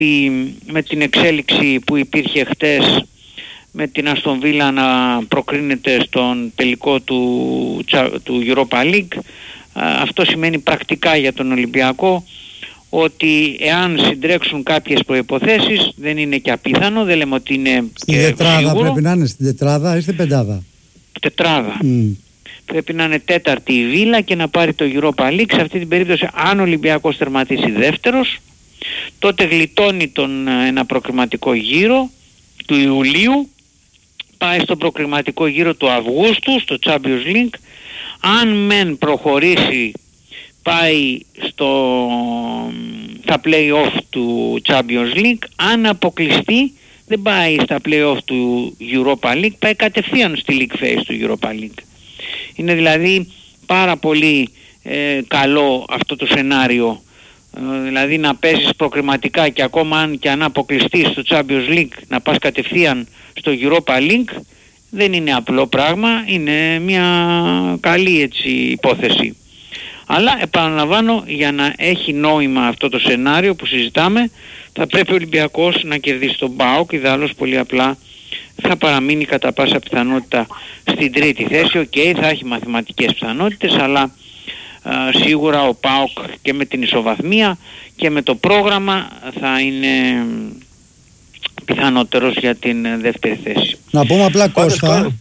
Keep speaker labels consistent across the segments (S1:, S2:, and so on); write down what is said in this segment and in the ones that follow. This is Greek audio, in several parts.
S1: με την εξέλιξη που υπήρχε χτες με την Αστον Βίλα να προκρίνεται στον τελικό του Europa League, αυτό σημαίνει πρακτικά για τον Ολυμπιακό ότι εάν συντρέξουν κάποιες προϋποθέσεις, δεν είναι και απίθανο, δεν λέμε ότι είναι
S2: στην τετράδα σίγουρο. Πρέπει να είναι στην τετράδα ή στην πεντάδα?
S1: Τετράδα. Πρέπει να είναι τέταρτη η Βίλα και να πάρει το Europa League. Σε αυτή την περίπτωση, αν ο Ολυμπιακός τερματίσει δεύτερος, τότε γλιτώνει ένα προκριματικό γύρο του Ιουλίου, πάει στο προκριματικό γύρο του Αυγούστου, στο Champions League. Αν μεν προχωρήσει, πάει στα play-off του Champions League. Αν αποκλειστεί, δεν πάει στα play-off του Europa League, πάει κατευθείαν στη League Phase του Europa League. Είναι δηλαδή πάρα πολύ καλό αυτό το σενάριο, δηλαδή να παίζεις προκριματικά και ακόμα αν αποκλειστείς στο Champions League να πας κατευθείαν στο Europa League, δεν είναι απλό πράγμα, είναι μια καλή έτσι υπόθεση. Αλλά επαναλαμβάνω, για να έχει νόημα αυτό το σενάριο που συζητάμε, θα πρέπει ο Ολυμπιακός να κερδίσει τον ΠΑΟΚ, ιδάλλως πολύ απλά θα παραμείνει κατά πάσα πιθανότητα στην τρίτη θέση. Θα έχει μαθηματικές πιθανότητες, αλλά σίγουρα ο ΠΑΟΚ και με την ισοβαθμία και με το πρόγραμμα θα είναι πιθανότερος για την δεύτερη θέση.
S2: Να πούμε απλά, Κώστα,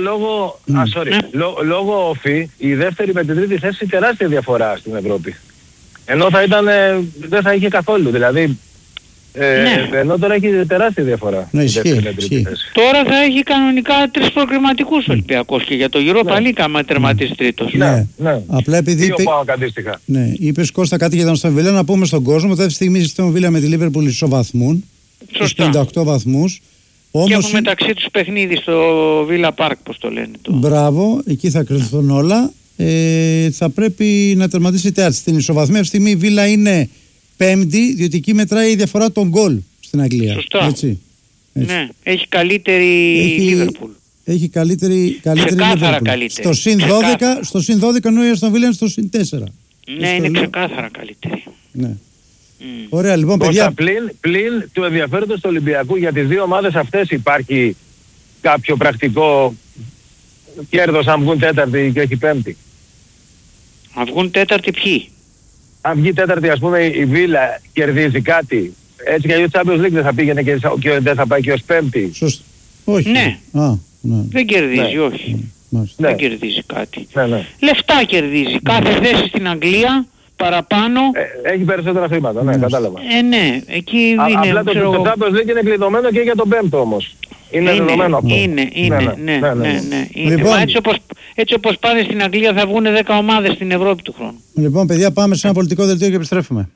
S3: λόγω οφή, η δεύτερη με την τρίτη θέση τεράστια διαφορά στην Ευρώπη. Ενώ δεν θα είχε καθόλου, δηλαδή ενώ τώρα έχει τεράστια διαφορά.
S2: Ναι, ισχύει.
S1: Τώρα θα έχει κανονικά 3 προκριματικούς Ολυμπιακός και για το Europa League άμα τερματίσει τρίτος.
S2: Ναι. Απλά επειδή είπες, Κώστα, κάτι για τον Αστον Βίλα, να πούμε στον κόσμο ότι αυτή τη στιγμή η Αστον Βίλα με τη Λίβερπουλ ισοβαθμούν στους 58 βαθμούς.
S1: Και έχουν μεταξύ τους παιχνίδι στο Villa Park, πώς το λένε.
S2: Μπράβο, εκεί θα κρυφθούν όλα. Θα πρέπει να τερματίσει τέταρτη. Στην ισοβαθμία αυτή τη στιγμή η Βίλα είναι πέμπτη, διότι εκεί μετράει η διαφορά των γκολ στην Αγγλία.
S1: Σωστά.
S2: Έτσι.
S1: Ναι, έχει καλύτερη Λίβερπουλ.
S2: Έχει καλύτερη
S1: ξεκάθαρα καλύτερη.
S2: Στο συν 12 ενώ η Αστον Βίλα είναι στο συν 4.
S1: Ναι, είναι ξεκάθαρα καλύτερη.
S2: Ναι. Ωραία, λοιπόν, παιδιά.
S3: Πλην του ενδιαφέροντος του Ολυμπιακού για τις δύο ομάδες αυτές υπάρχει κάποιο πρακτικό κέρδος αν βγουν τέταρτη και όχι πέμπτη?
S1: Αν βγουν τέταρτη ποιοι?
S3: Αν βγει τέταρτη, ας πούμε, η Βίλα κερδίζει κάτι. Έτσι και η Champions League δεν θα πήγαινε και δεν θα πάει και ως πέμπτη.
S2: Σωστά. Όχι.
S1: Ναι.
S2: Ναι.
S1: Δεν κερδίζει, όχι. Δεν κερδίζει κάτι. Λεφτά κερδίζει. Κάθε θέση στην Αγγλία παραπάνω.
S3: Έχει περισσότερα χρήματα, ναι, κατάλαβα.
S1: Ναι, εκεί είναι.
S3: Απλά το Champions League είναι κλειδωμένο και για τον πέμπτο όμως. Είναι δεδομένο αυτό.
S1: Ναι. Λοιπόν, έτσι όπως πάνε στην Αγγλία θα βγουν 10 ομάδες στην Ευρώπη του χρόνου.
S2: Λοιπόν, παιδιά, πάμε σε ένα πολιτικό δελτίο και επιστρέφουμε.